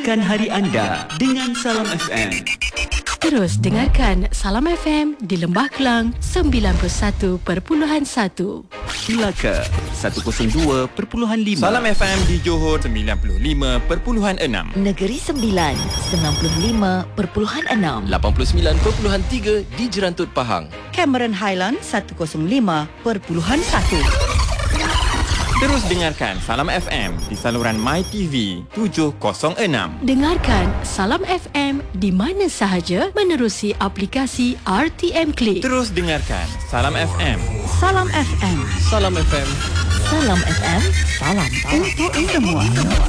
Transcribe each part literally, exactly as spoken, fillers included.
Mulakan hari anda dengan Salam F M. Terus dengarkan Salam F M di Lembah Kelang sembilan puluh satu perpuluhan satu. Melaka seratus dua perpuluhan lima. Salam F M di Johor sembilan puluh lima perpuluhan enam. Negeri Sembilan sembilan puluh lima perpuluhan enam. lapan puluh sembilan perpuluhan tiga di Jerantut Pahang. Cameron Highland seratus lima perpuluhan satu. Terus dengarkan Salam F M di saluran MyTV tujuh kosong enam. Dengarkan Salam F M di mana sahaja menerusi aplikasi R T M Click. Terus dengarkan Salam F M. Salam F M. Salam F M. Salam F M. Salam Untuk semua.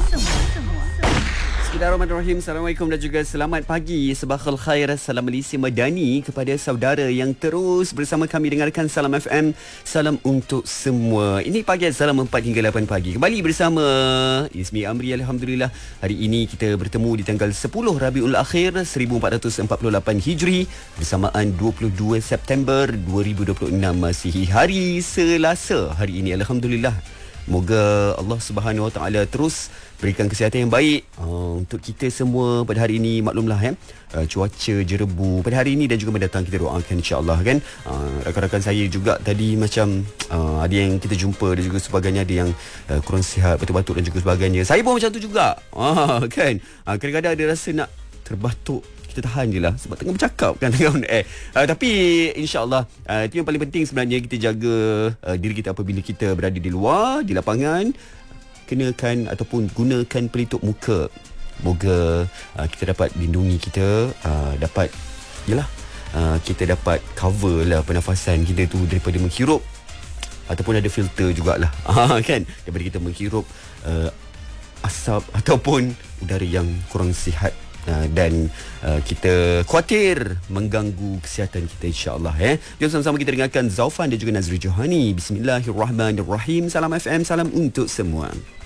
Bismillahirrahmanirrahim. Assalamualaikum dan juga selamat pagi. Sabahul khair. Salam Malaysia Madani kepada saudara yang terus bersama kami dengarkan Salam F M. Salam untuk semua. Ini pagi Salam empat hingga lapan pagi. Kembali bersama Ismi Amri. Alhamdulillah. Hari ini kita bertemu di tanggal sepuluh Rabiul Akhir seribu empat ratus empat puluh lapan Hijri bersamaan dua puluh dua September dua ribu dua puluh enam, Masihi, hari Selasa hari ini. Alhamdulillah. Moga Allah Subhanahu Wa Taala terus berikan kesihatan yang baik uh, untuk kita semua pada hari ini. Maklumlah ya, uh, cuaca jerebu pada hari ini dan juga mendatang, kita doakan insya-Allah kan. Uh, rakan-rakan saya juga tadi macam uh, ada yang kita jumpa dan juga sebagainya, ada yang uh, kurang sihat, batuk-batuk dan juga sebagainya. Saya pun macam tu juga. Uh, kan. Uh, kadang-kadang ada rasa nak terbatuk, kita tahan je lah sebab tengah bercakap kan tengah on air. Uh, tapi insyaAllah uh, itu yang paling penting sebenarnya, kita jaga uh, diri kita apabila kita berada di luar, di lapangan. Kenakan ataupun gunakan pelitup muka. Moga uh, kita dapat lindungi kita, uh, dapat yalah uh, kita dapat cover lah pernafasan kita tu daripada menghirup ataupun ada filter jugalah kan, daripada kita menghirup uh, asap ataupun udara yang kurang sihat. Uh, dan uh, kita khawatir mengganggu kesihatan kita insya-Allah eh. Jom sama-sama kita dengarkan Zaufan dan juga Nazri Johani. Bismillahirrahmanirrahim. Salam F M, salam untuk semua.